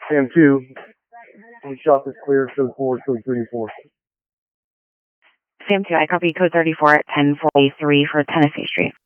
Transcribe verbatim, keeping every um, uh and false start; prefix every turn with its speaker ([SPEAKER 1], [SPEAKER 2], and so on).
[SPEAKER 1] Sam two, we shot this clear, code four, code thirty-four.
[SPEAKER 2] Sam two, I copy code thirty-four at ten forty-three for Tennessee Street.